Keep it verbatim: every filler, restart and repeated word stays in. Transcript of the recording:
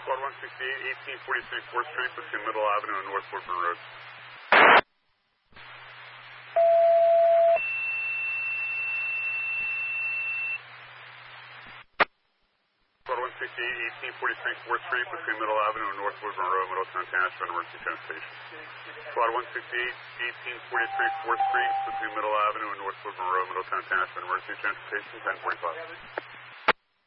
Squad one sixty-eight, eighteen forty-three fourth Street between Middle Avenue and North Woodburn Road. Squad one sixty-eight, eighteen forty-three fourth Street between Middle Avenue and North Woodburn Road, Middletown Township, emergency transportation. Squad one sixty-eight, eighteen forty-three fourth Street between Middle Avenue and North Woodburn Road, Middletown Township, emergency transportation, ten forty-five.